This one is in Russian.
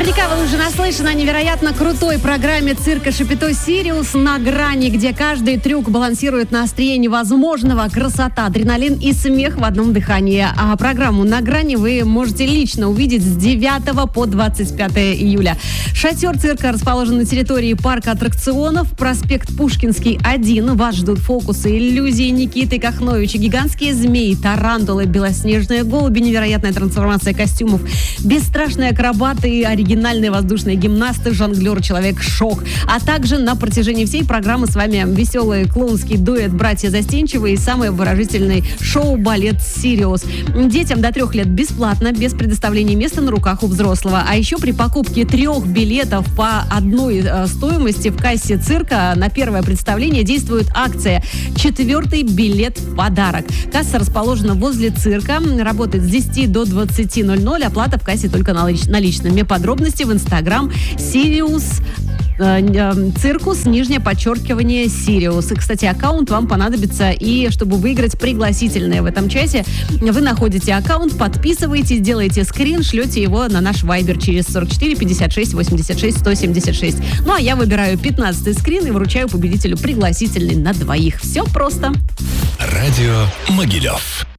Наверняка вы уже наслышаны о невероятно крутой программе цирка Шапито Сириус «На грани», где каждый трюк балансирует на острие невозможного. Красота, адреналин и смех в одном дыхании. А программу «На грани» вы можете лично увидеть с 9 по 25 июля. Шатер цирка расположен на территории парка аттракционов, проспект Пушкинский, 1. Вас ждут фокусы, иллюзии Никиты Кахновича, гигантские змеи, тарантулы, белоснежные голуби, невероятная трансформация костюмов, бесстрашные акробаты и оригинальные воздушные гимнасты, жонглер, человек-шок. А также на протяжении всей программы с вами веселый клоунский дуэт «Братья Застенчивые» и самый выразительный шоу-балет «Сириус». Детям до 3 лет бесплатно, без предоставления места на руках у взрослого. А еще при покупке 3 билетов по одной стоимости в кассе цирка на первое представление действует акция «4-й билет в подарок». Касса расположена возле цирка, работает с 10 до 20:00, оплата в кассе только наличными. Подробности в Инстаграм Сириус циркус, _ Сириус. И, кстати, аккаунт вам понадобится, и чтобы выиграть пригласительные в этом чате, вы находите аккаунт, подписываетесь, делаете скрин, шлете его на наш вайбер через 44 56 86 176. Ну, а я выбираю 15-й скрин и вручаю победителю пригласительный на 2. Все просто. Радио Могилев.